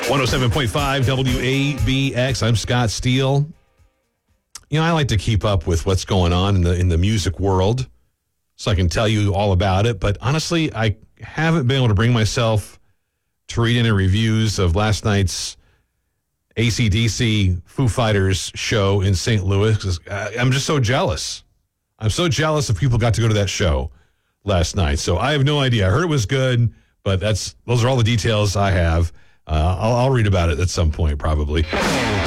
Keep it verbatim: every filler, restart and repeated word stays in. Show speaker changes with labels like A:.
A: one oh seven point five W A B X. I'm Scott Steele. You know, I like to keep up with what's going on in the in the music world so I can tell you all about it. But honestly, I haven't been able to bring myself to read any reviews of last night's A C D C Foo Fighters show in Saint Louis. 'Cause I'm just so jealous. I'm so jealous if people got to go to that show last night. So I have no idea. I heard it was good, but that's those are all the details I have. Uh, I'll, I'll read about it at some point, probably.